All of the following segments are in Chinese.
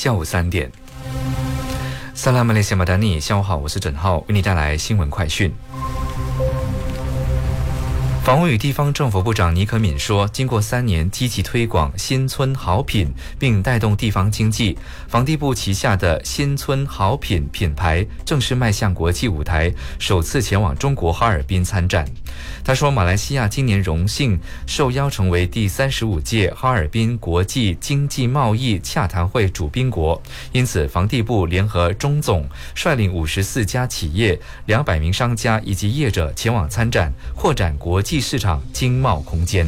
下午3点。萨拉马雷西马达尼，下午好，我是郑浩，为你带来新闻快讯。房屋与地方政府部长尼可敏说，经过3年积极推广新村好品，并带动地方经济，房地部旗下的新村好品品牌正式迈向国际舞台，首次前往中国哈尔滨参展。他说，马来西亚今年荣幸受邀成为第35届哈尔滨国际经济贸易洽谈会主宾国，因此房地部联合中总率领54家企业、200名商家以及业者前往参展，扩展国际市场经贸空间。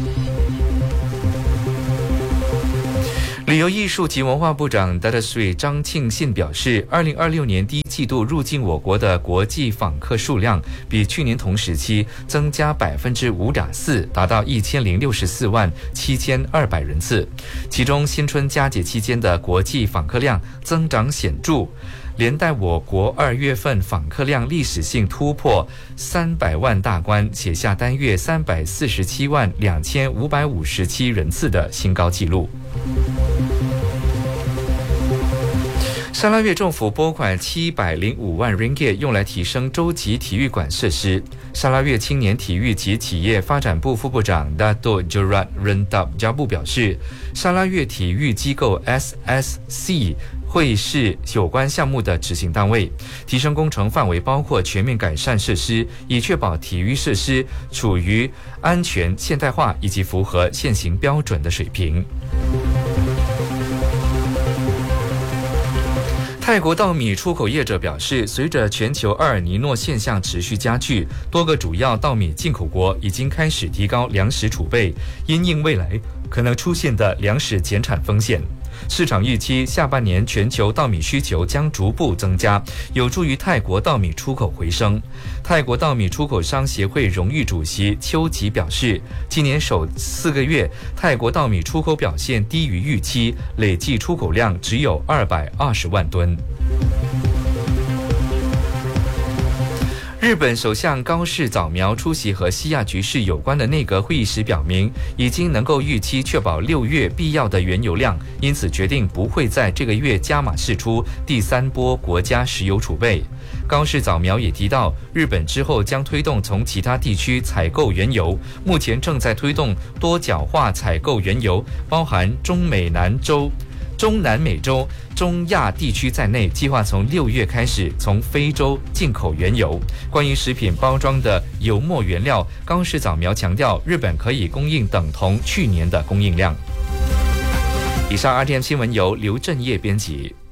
旅游艺术及文化部长 Datuk Seri 张庆信表示，2026年第一季度入境我国的国际访客数量比去年同时期增加5.4%，达到1064万7200人次。其中新春佳节期间的国际访客量增长显著，连带我国2月份访客量历史性突破300万大关，写下单月347万2557人次的新高纪录。沙拉越政府拨款705万 ringgit 用来提升洲际体育馆设施。沙拉越青年体育及企业发展部副部长 Dato' Jerat Rendap Jabu 表示，沙拉越体育机构 SSC 会是有关项目的执行单位，提升工程范围包括全面改善设施，以确保体育设施处于安全、现代化以及符合现行标准的水平。泰国稻米出口业者表示，随着全球厄尔尼诺现象持续加剧，多个主要稻米进口国已经开始提高粮食储备，因应未来可能出现的粮食减产风险。市场预期下半年全球稻米需求将逐步增加，有助于泰国稻米出口回升。泰国稻米出口商协会荣誉主席邱吉表示，今年首4个月泰国稻米出口表现低于预期，累计出口量只有220万吨。日本首相高市早苗出席和西亚局势有关的内阁会议时表明，已经能够预期确保6月必要的原油量，因此决定不会在这个月加码释出第3波国家石油储备。高市早苗也提到，日本之后将推动从其他地区采购原油，目前正在推动多角化采购原油，包含中南美洲、中亚地区在内，计划从6月开始从非洲进口原油。关于食品包装的油墨原料，高市早苗强调，日本可以供应等同去年的供应量。以上 RTM 新闻由刘振业编辑。